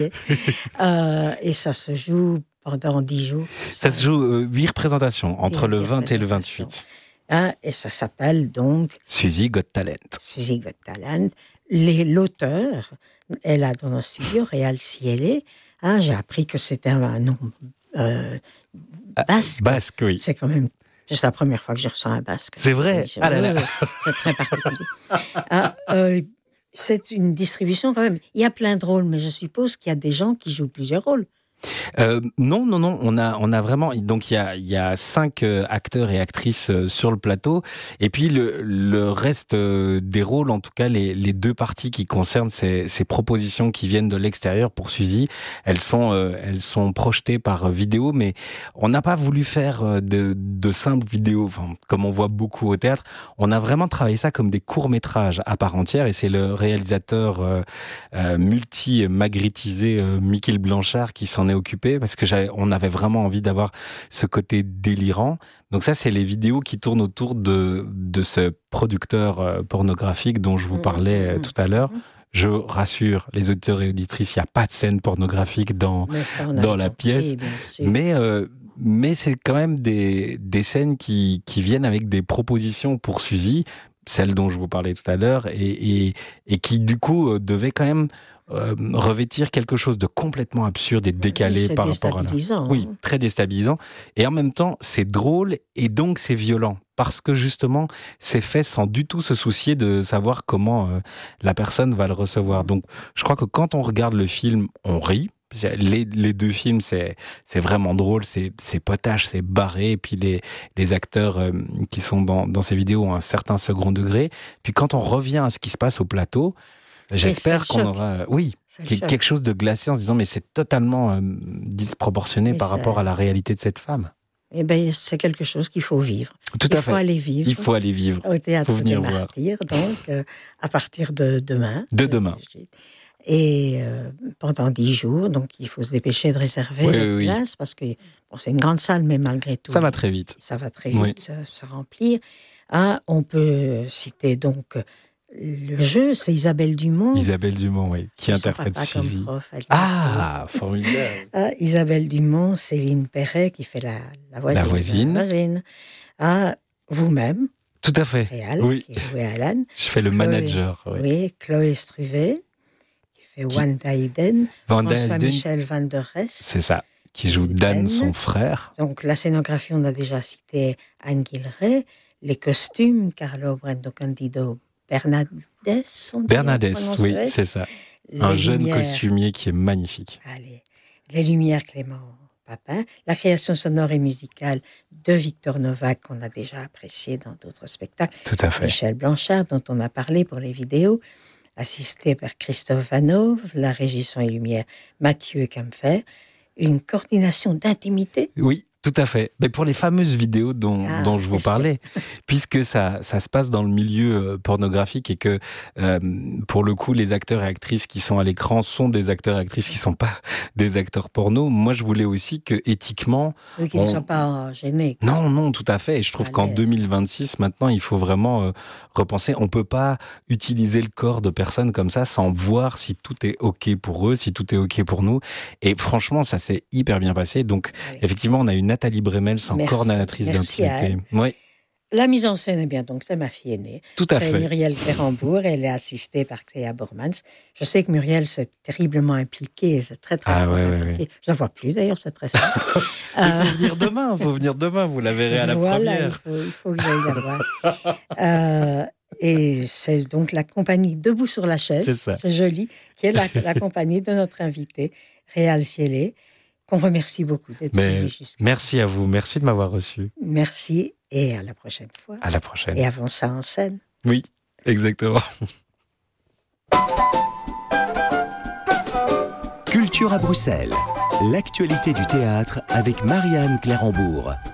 Et ça se joue pendant 10 jours. Ça se joue 8 représentations, entre le 20 et le 28. Et ça s'appelle donc Suzy Got Talent. Suzy Got Talent. L'auteur est là dans nos studios, Réal Ciélé. J'ai appris que c'était un nom basque. Basque, oui. C'est quand même... C'est la première fois que je reçois un basque. C'est vrai. C'est très particulier. C'est une distribution quand même. Il y a plein de rôles, mais je suppose qu'il y a des gens qui jouent plusieurs rôles. Non. On a vraiment. Donc il y a 5 acteurs et actrices sur le plateau, et puis le reste des rôles, en tout cas les 2 parties qui concernent ces propositions qui viennent de l'extérieur pour Suzy, elles sont projetées par vidéo, mais on n'a pas voulu faire de simples vidéos, comme on voit beaucoup au théâtre. On a vraiment travaillé ça comme des courts-métrages à part entière, et c'est le réalisateur multi-magritisé Mickaël Blanchard qui s'en est occupé, parce que on avait vraiment envie d'avoir ce côté délirant. Donc ça, c'est les vidéos qui tournent autour de ce producteur pornographique dont je vous parlais tout à l'heure. Je rassure les auditeurs et auditrices, il n'y a pas de scène pornographique dans la pièce, mais c'est quand même des scènes qui viennent avec des propositions pour Suzy, celle dont je vous parlais tout à l'heure, et qui du coup devaient quand même revêtir quelque chose de complètement absurde et décalé par rapport à la... Oui, très déstabilisant. Et en même temps, c'est drôle et donc c'est violent. Parce que justement, c'est fait sans du tout se soucier de savoir comment la personne va le recevoir. Donc, je crois que quand on regarde le film, on rit. Les 2 films, c'est vraiment drôle, c'est potache, c'est barré. Et puis les acteurs qui sont dans ces vidéos ont un certain second degré. Puis quand on revient à ce qui se passe au plateau, j'espère qu'on aura quelque chose de glacé en se disant mais c'est totalement disproportionné par rapport à la réalité de cette femme. Eh bien, c'est quelque chose qu'il faut vivre. Tout à fait. Il faut aller vivre. Au Théâtre des Martyrs, donc, à partir de demain. Et pendant 10 jours, donc il faut se dépêcher de réserver la place, parce que c'est une grande salle, mais malgré tout... Ça va très vite. Ça va très vite se remplir. On peut citer donc... Le jeu, c'est Isabelle Dumont. Isabelle Dumont, oui, qui interprète Suzy. Formidable. Isabelle Dumont, Céline Perret, qui fait la voisine. Vous-même. Tout à fait. Réal, qui joue Alan. Je fais le manager. Oui, Chloé Struvet, qui fait Wanda Eden. François-Michel Van der Rest. C'est ça, qui joue Dan, son frère. Donc, la scénographie, on a déjà cité Anne Guilleret. Les costumes, Carlo Brando Candido. Bernadès, oui, c'est ça. Un jeune costumier qui est magnifique. Allez. Les lumières, Clément Papin. La création sonore et musicale de Victor Novak, qu'on a déjà apprécié dans d'autres spectacles. Tout à fait. Michel Blanchard, dont on a parlé pour les vidéos. Assisté par Christophe Vanov. La régie son et lumière, Mathieu Kampfer. Une coordination d'intimité. Oui. Tout à fait. Mais pour les fameuses vidéos dont je vous parlais, puisque ça se passe dans le milieu pornographique et que pour le coup les acteurs et actrices qui sont à l'écran sont des acteurs et actrices qui sont pas des acteurs porno, moi je voulais aussi que éthiquement... Qu'ils ne soient pas gênés. Non, tout à fait. Et je trouve qu'en 2026, maintenant, il faut vraiment repenser. On peut pas utiliser le corps de personnes comme ça sans voir si tout est OK pour eux, si tout est OK pour nous. Et franchement, ça s'est hyper bien passé. Donc, effectivement, on a une Nathalie Bremels en coordonnatrice d'intimité. Oui. La mise en scène, donc c'est ma fille aînée. Tout à fait. C'est Muriel Clérambourg, elle est assistée par Cléa Bormans. Je sais que Muriel s'est terriblement impliquée, c'est très impliquée. Je ne la vois plus d'ailleurs, c'est très simple. Il faut venir demain, vous la verrez à la première. Il faut que j'aille la voir. Et c'est donc la compagnie Debout sur la chaise, c'est joli, qui est la compagnie de notre invité, Réal Ciélé, qu'on remercie beaucoup d'être venu jusqu'à... Merci à vous, merci de m'avoir reçu. Merci et à la prochaine fois. À la prochaine. Et avant ça en scène. Oui, exactement. Culture à Bruxelles, l'actualité du théâtre avec Marianne Clérambourg.